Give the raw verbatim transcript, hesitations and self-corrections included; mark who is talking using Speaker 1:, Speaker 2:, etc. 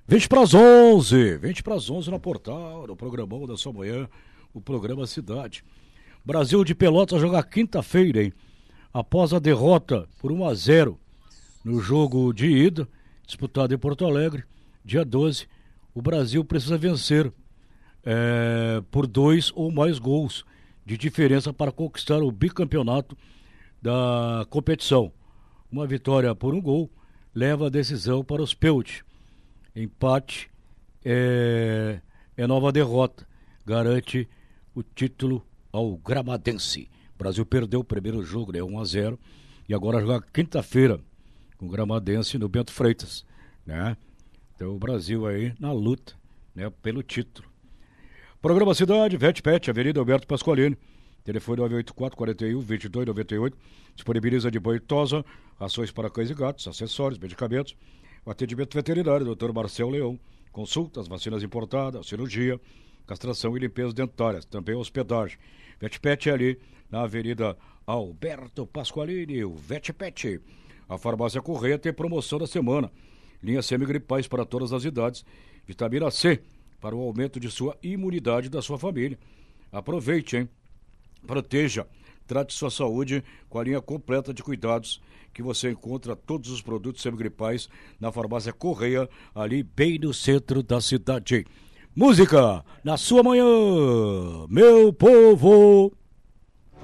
Speaker 1: vinte para as onze, vinte para as onze na Portal, no programão da sua manhã, o programa Cidade. Brasil de Pelotas a jogar quinta-feira, hein? Após a derrota por um a zero no jogo de ida, disputado em Porto Alegre, dia doze, o Brasil precisa vencer é, por dois ou mais gols de diferença para conquistar o bicampeonato da competição. Uma vitória por um gol leva a decisão para os pênaltis. Empate é, é nova derrota, garante o título ao gramadense. O Brasil perdeu o primeiro jogo, né, um a zero, e agora joga quinta-feira com o gramadense no Bento Freitas, né? Então o Brasil aí na luta, né, pelo título. Programa Cidade, VetPet, Avenida Alberto Pasqualini, telefone nove oito quatro, quarenta e um, vinte e dois noventa e oito, disponibiliza de banho e tosa, rações para cães e gatos, acessórios, medicamentos, o atendimento veterinário, doutor Marcelo Leão, consultas, vacinas importadas, cirurgia, castração e limpeza dentárias, também hospedagem. VetPet é ali na Avenida Alberto Pasqualini, o VetPet. A farmácia Correia tem promoção da semana, linha semigripais para todas as idades, vitamina C para o aumento de sua imunidade da sua família. Aproveite, hein? Proteja, trate sua saúde com a linha completa de cuidados que você encontra todos os produtos semigripais na farmácia Correia, ali bem no centro da cidade. Música na sua manhã, meu povo!